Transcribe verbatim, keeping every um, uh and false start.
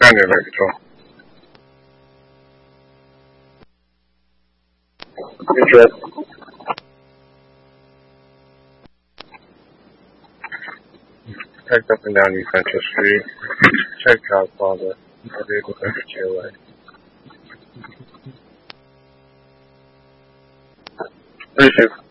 your leg, Joe. Good job. Check up and down your central street. Check out Father. I'll be able to get your way. Appreciate it.